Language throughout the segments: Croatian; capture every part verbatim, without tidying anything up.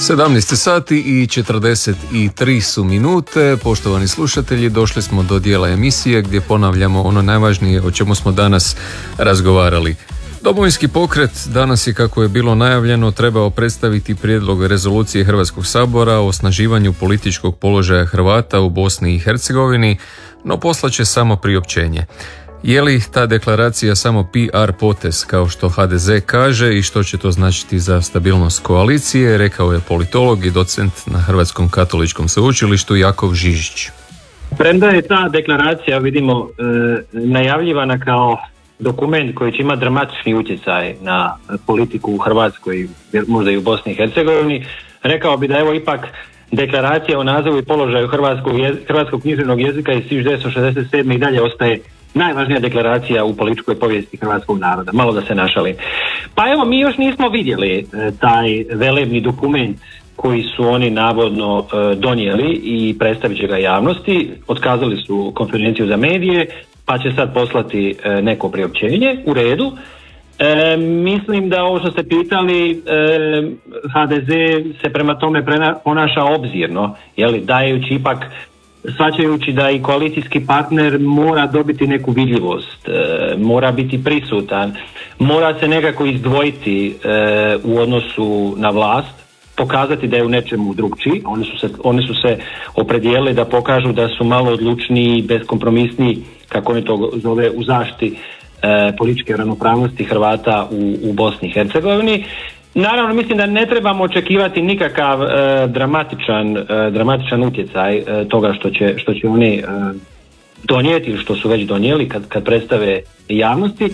sedamnaest sati i četrdeset tri su minute. Poštovani slušatelji, došli smo do dijela emisije gdje ponavljamo ono najvažnije o čemu smo danas razgovarali. Domovinski pokret danas je, kako je bilo najavljeno, trebao predstaviti prijedlog rezolucije Hrvatskog sabora o osnaživanju političkog položaja Hrvata u Bosni i Hercegovini, no poslaće samo priopćenje. Je li ta deklaracija samo P R potez, kao što H D Z kaže, i što će to značiti za stabilnost koalicije, rekao je politolog i docent na Hrvatskom katoličkom sveučilištu Jakov Žižić. Premda je ta deklaracija, vidimo, e, najavljivana kao dokument koji će imati dramatični utjecaj na politiku u Hrvatskoj, možda i u Bosni i Hercegovini, rekao bi da evo ipak deklaracija o nazivu i položaju hrvatskog, jez, hrvatskog književnog jezika iz tisuću devetsto šezdeset sedme i dalje ostaje najvažnija deklaracija u političkoj povijesti hrvatskog naroda. Malo da se našalim. Pa evo, mi još nismo vidjeli e, taj velebni dokument koji su oni navodno e, donijeli i predstavit će ga javnosti. Otkazali su konferenciju za medije, pa će sad poslati e, neko priopćenje. U redu. E, mislim da ovo što ste pitali, e, H D Z se prema tome prena, ponaša obzirno, jeli, dajući ipak, shvaćajući da i koalicijski partner mora dobiti neku vidljivost, e, mora biti prisutan, mora se nekako izdvojiti e, u odnosu na vlast, pokazati da je u nečemu drugčiji. Oni su se, oni su se opredijelili da pokažu da su malo odlučniji, beskompromisniji, kako oni to zove, u zaštiti e, političke ravnopravnosti Hrvata u, u Bosni i Hercegovini. Naravno, mislim da ne trebamo očekivati nikakav e, dramatičan, e, dramatičan utjecaj e, toga što će, što će oni e, donijeti ili što su već donijeli kad, kad predstave javnosti.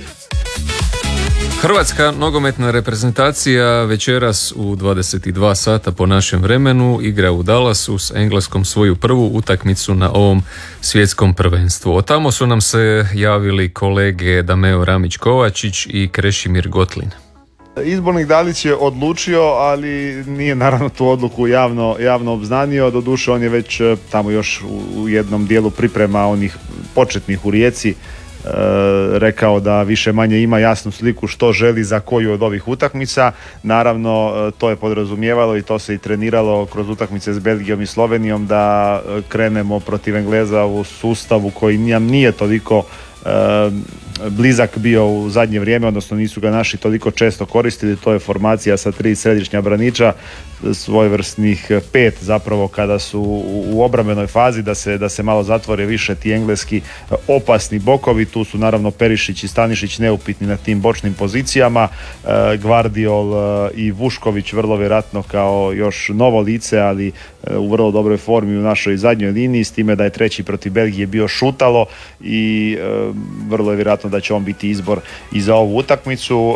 Hrvatska nogometna reprezentacija večeras u dvadeset dva sata po našem vremenu igra u Dallasu s Engleskom svoju prvu utakmicu na ovom svjetskom prvenstvu. Od tamo su nam se javili kolege Dameo Ramić-Kovačić i Krešimir Gotlin. Izbornik Dalić je odlučio, ali nije naravno tu odluku javno, javno obznanio. Doduše on je već tamo još u, u jednom dijelu priprema onih početnih u Rijeci e, rekao da više manje ima jasnu sliku što želi za koju od ovih utakmica. Naravno to je podrazumijevalo i to se i treniralo kroz utakmice s Belgijom i Slovenijom da krenemo protiv Engleza u sustavu koji nam nije toliko e, blizak bio u zadnje vrijeme, odnosno nisu ga naši toliko često koristili. To je formacija sa tri središnja braniča, svojevrsnih pet zapravo kada su u obrambenoj fazi, da se, da se malo zatvore više ti engleski opasni bokovi. Tu su naravno Perišić i Stanišić neupitni na tim bočnim pozicijama, Gvardiol i Vušković vrlo vjerojatno kao još novo lice, ali u vrlo dobroj formi u našoj zadnjoj liniji, s time da je treći protiv Belgije bio Šutalo i vrlo je vjerojatno da će on biti izbor i za ovu utakmicu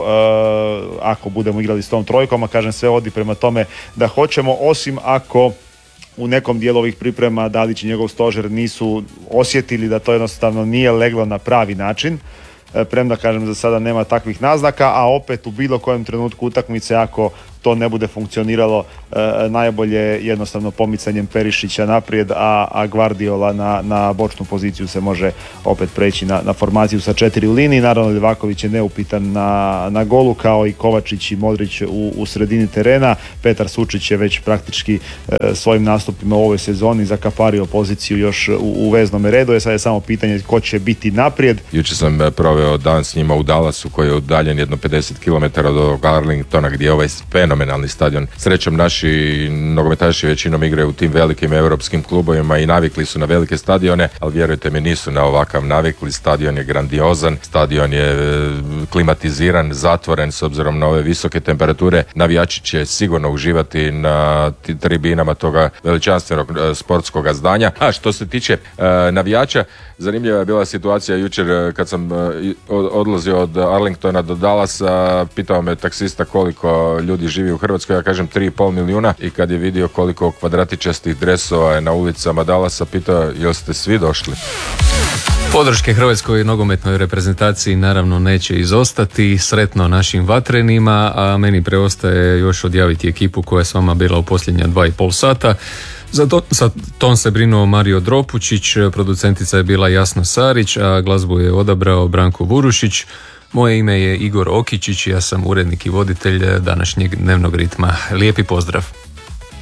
ako budemo igrali s tom trojkom, a kažem sve odi prema tome da hoćemo, osim ako u nekom dijelu ovih priprema Dalić i njegov stožer nisu osjetili da to jednostavno nije leglo na pravi način, premda kažem za sada nema takvih naznaka, a opet u bilo kojem trenutku utakmice ako to ne bude funkcioniralo, e, najbolje jednostavno pomicanjem Perišića naprijed, a, a Gvardiola na, na bočnu poziciju se može opet preći na, na formaciju sa četiri u liniji. Naravno Livaković je neupitan na, na golu, kao i Kovačić i Modrić u, u sredini terena. Petar Sučić je već praktički e, svojim nastupima u ovoj sezoni zakapario poziciju još u, u veznom redu. Je sad je samo pitanje ko će biti naprijed. Jučer sam proveo dan s njima u Dallasu koji je udaljen jedno pedeset kilometara do Arlingtona, gdje je ovaj fenomenalni stadion. Srećom naši nogometaši većinom igraju u tim velikim europskim klubovima i navikli su na velike stadione, ali vjerujte mi nisu na ovakav navikli. Stadion je grandiozan, stadion je klimatiziran, zatvoren s obzirom na ove visoke temperature. Navijači će sigurno uživati na tribinama toga veličanstvenog sportskog zdanja. A što se tiče uh, navijača, zanimljiva je bila situacija jučer kad sam uh, odlazio od Arlingtona do Dallasa, pitao me taksista koliko ljudi živi u Hrvatskoj, ja kažem tri i pol milijuna, i kad je vidio koliko kvadratičastih dresova je na ulicama Dallasa, pitao jel ste svi došli? Podrške hrvatskoj nogometnoj reprezentaciji naravno neće izostati. Sretno našim vatrenima, a meni preostaje još odjaviti ekipu koja je s vama bila u posljednja dva i pol sata. Za to, za ton se brinuo Mario Dropučić, producentica je bila Jasna Sarić, a glazbu je odabrao Branko Vurušić. Moje ime je Igor Okičić, ja sam urednik i voditelj današnjeg Dnevnog ritma. Lijepi pozdrav!